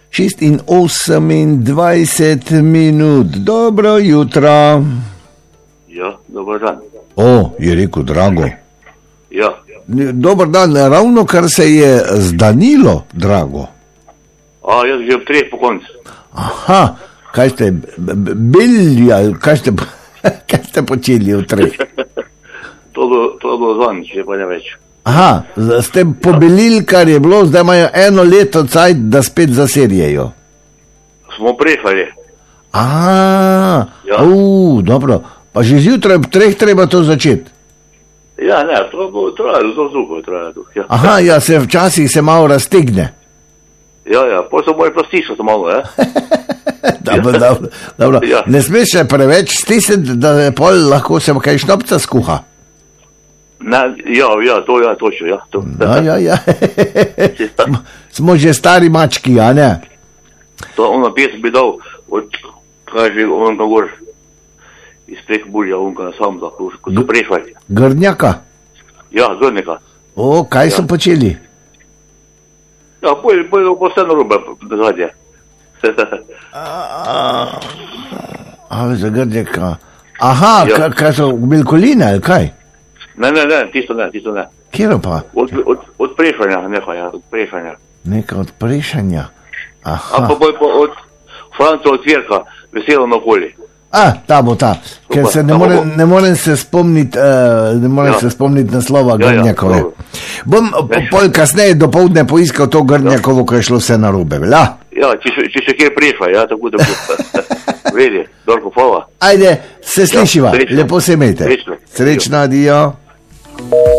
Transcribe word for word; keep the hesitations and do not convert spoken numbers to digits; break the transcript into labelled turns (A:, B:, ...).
A: šestinosemindvajset minut. Dobro jutro.
B: Ja, dober dan.
A: O, je rekel Drago.
B: Ja.
A: Dober dan, ravno kar se je zdanilo, Drago.
B: A, jaz že v treh po koncu.
A: Aha, kaj ste, belja, kaj ste, kaj ste počeli v treh?
B: To bo, to bo zvan, če pa ne več.
A: Aha, ste pobelili, kar je bilo, zdaj imajo eno leto cajt, da spet zaserjejo.
B: Smo prehali.
A: Aha,
B: Ja.
A: uh, dobro, pa že zjutraj ob treh treba to začeti.
B: Ja, ne, to bo trajalo, zelo dolgo trajalo. Ja.
A: Aha, ja, se včasih se malo raztegne.
B: Ja, ja, pol so moji plastišati malo, ja.
A: Dobro, dobro, dobro.
B: Ja.
A: Ne smeš še preveč stisniti, da pol lahko se kaj šnopca skuha.
B: Ne, ja, ja, to, ja, točno, ja. To.
A: Ja, ja, ja. Smo, smo že stari mački, a ne?
B: To ona pesem bi dal, od, kaj že, onka gor, iz prek bulja, onka na sam, da, ko so prešvali.
A: Grdnjaka?
B: Ja, zrnika.
A: O, kaj
B: Ja.
A: so počeli?
B: Ja, bolj, bolj, bo vse narobe, zadnje.
A: A, za Grdnjaka. Aha,
B: Ja.
A: ka- kaj so, bilkoline, ali kaj?
B: Ne, ne, ne, tisto ne, tisto ne.
A: Kjero pa?
B: Od, od, od prešanja, nehaj, ja, od prešanja.
A: Nekaj od prešanja.
B: A
A: Aha.
B: pa bolj pa od Franca od Cvirka, veselo na okolje.
A: A, ta bo ta, ker
B: Super,
A: se ne
B: ta bo
A: morem,
B: bo.
A: ne morem se spomniti, uh, ne morem
B: Ja.
A: se spomniti naslova
B: Ja, ja,
A: Grdnjakove.
B: dobro.
A: Bom po- pol kasneje dopoldne poiskal to Grdnjakovo, ko je šlo vse narobe, velja?
B: Ja, če, še- če še kje prešva, ja, tako da bo. Vedi, Dorko, hvala.
A: Ajde, se slišiva,
B: srečno.
A: lepo se imejte.
B: Srečno.
A: Srečno, adijo.